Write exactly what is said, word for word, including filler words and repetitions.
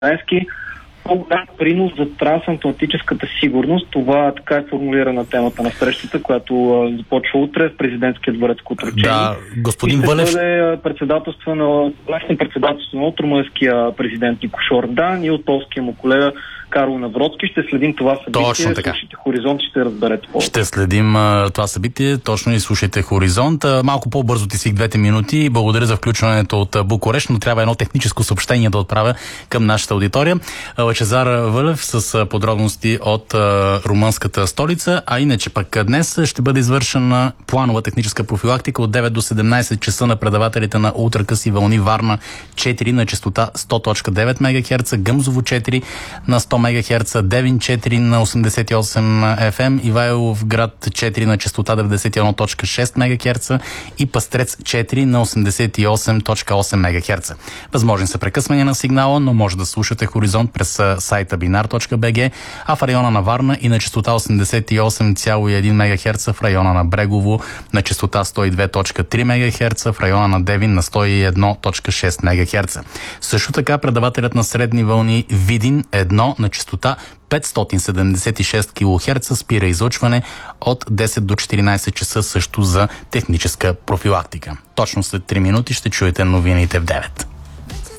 Зеленски, по-голям принос за трансатлантическата сигурност. Това така е формулирана темата на срещата, която а, започва утре в президентския дворец Кутрачени. Да, господин и ще Вълев... бъде председателство на, председателство на от румънския президент Никош Ордан и от полския му колега Карл Навроцки. Ще следим това събитие. Точно така. Слушайте Хоризонт, ще разберете по-добре. Ще следим а, това събитие, точно и слушайте Хоризонт. А, малко по-бързо ти си двете минути. Благодаря за включването от Букурещ, но трябва едно техническо съобщение да отправя към нашата аудитория. Лъчезар Вълев с подробности от а, румънската столица, а иначе пък днес ще бъде извършена планова техническа профилактика от девет до седемнайсет часа на предавателите на ултракъси вълни Варна четири на честота сто цяло девет мегахерца, Гъмзово четири на сто мегахерца, Девин четири на осемдесет и осем еф ем, Ивайлов град четири на честота деветдесет и едно цяло шест мегахерца и Пъстрец четири на осемдесет и осем цяло осем мегахерца. Възможни са прекъсвания на сигнала, но може да слушате Хоризонт през сайта binar точка би джи, а в района на Варна и на честота осемдесет и осем цяло едно мегахерца, в района на Брегово на честота сто и две цяло три мегахерца, в района на Девин на сто и едно цяло шест мегахерца. Също така предавателят на средни вълни Видин едно на честота петстотин седемдесет и шест килохерца спира излъчване от десет до четиринайсет часа също за техническа профилактика. Точно след три минути ще чуете новините в девет.